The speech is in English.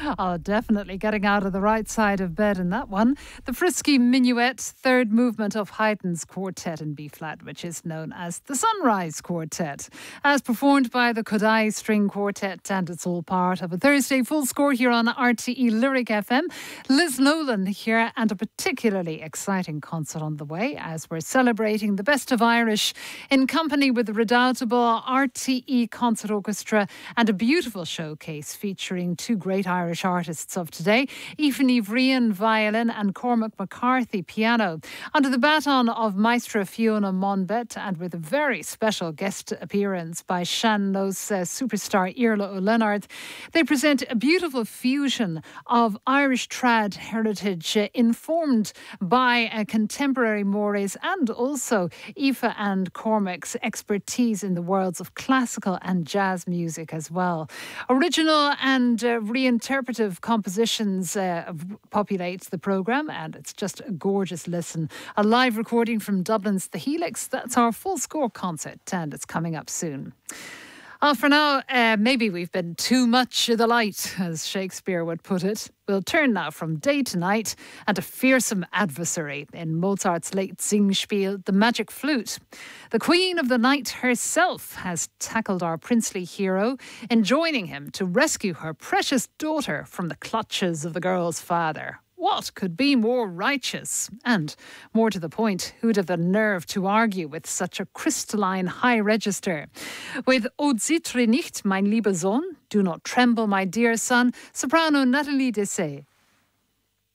Oh, definitely getting out of the right side of bed in that one. The Frisky Minuet, third movement of Haydn's quartet in B-flat, which is known as the Sunrise Quartet, as performed by the Kodai String Quartet, and it's all part of a Thursday full score here on RTE Lyric FM. Liz Nolan here, and a particularly exciting concert on the way as we're celebrating the best of Irish in company with the redoubtable RTE Concert Orchestra and a beautiful showcase featuring two great Irish artists of today, Aoife Ní violin and Cormac McCarthy piano, under the baton of Maestra Fiona Monbet, and with a very special guest appearance by Shannos superstar Irla O'Leonard. They present a beautiful fusion of Irish trad heritage informed by contemporary mores, and also Aoife and Cormac's expertise in the worlds of classical and jazz music as well. Original and reinterpretive compositions populate the programme, and it's just a gorgeous listen. A live recording from Dublin's The Helix. That's our full score concert, and it's coming up soon. For now, maybe we've been too much of the light, as Shakespeare would put it. We'll turn now from day to night and a fearsome adversary in Mozart's late Singspiel, the Magic Flute. The Queen of the Night herself has tackled our princely hero, enjoining him to rescue her precious daughter from the clutches of the girl's father. What could be more righteous? And, more to the point, who'd have the nerve to argue with such a crystalline high register? With O zittre nicht, mein lieber Sohn, do not tremble, my dear son, soprano Nathalie Dessay.